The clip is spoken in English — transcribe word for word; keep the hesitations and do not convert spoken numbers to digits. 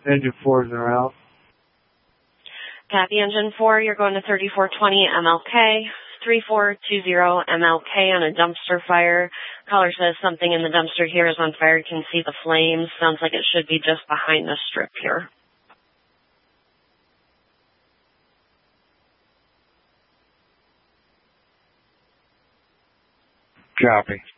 Engine four is en route. Copy, Engine four, you're going to thirty-four twenty M L K, three four two zero M L K on a dumpster fire. Caller says something in the dumpster here is on fire. You can see the flames. Sounds like it should be just behind the strip here. Copy.